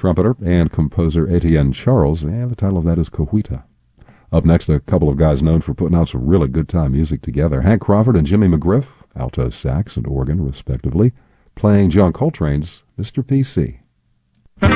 trumpeter and composer Etienne Charles, and the title of that is Cohuita. Up next, a couple of guys known for putting out some really good time music together. Hank Crawford and Jimmy McGriff, alto sax and organ, respectively, playing John Coltrane's Mr. PC.